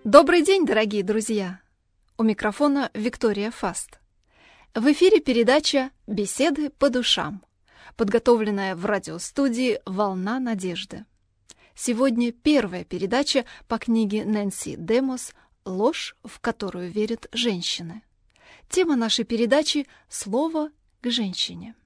Добрый день, дорогие друзья! У микрофона Виктория Фаст. В эфире передача «Беседы по душам», подготовленная в радиостудии «Волна надежды». Сегодня первая передача по книге Нэнси Демос «Ложь, в которую верят женщины». Тема нашей передачи — «Слово к женщине».